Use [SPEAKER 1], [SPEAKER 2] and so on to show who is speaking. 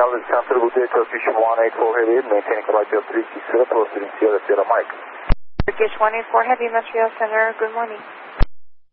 [SPEAKER 1] this is Comfortable Day, Turkish 184 Heavy, maintaining flight level 360, proceeding Sierra Sierra Mike.
[SPEAKER 2] Turkish 184 Heavy, Montreal Center, good morning.